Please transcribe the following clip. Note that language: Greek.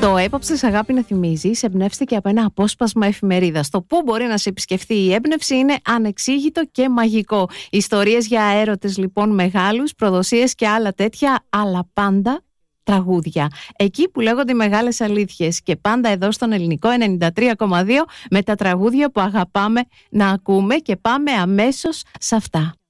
Το «Έπαψες αγάπη να θυμίζεις» εμπνεύστηκε από ένα απόσπασμα εφημερίδας. Το πού μπορεί να σε επισκεφθεί η έμπνευση είναι ανεξήγητο και μαγικό. Ιστορίες για έρωτες λοιπόν μεγάλους, προδοσίες και άλλα τέτοια, αλλά πάντα τραγούδια. Εκεί που λέγονται οι μεγάλες αλήθειες, και πάντα εδώ στον Ελληνικό 93,2 με τα τραγούδια που αγαπάμε να ακούμε, και πάμε αμέσως σε αυτά.